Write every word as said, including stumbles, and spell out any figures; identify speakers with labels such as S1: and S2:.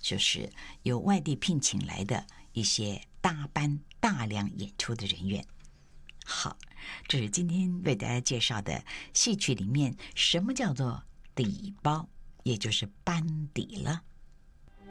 S1: 就是由外地聘请来的一些大班大量演出的人员。好，这是今天为大家介绍的戏曲里面什么叫做底包，也就是班底了。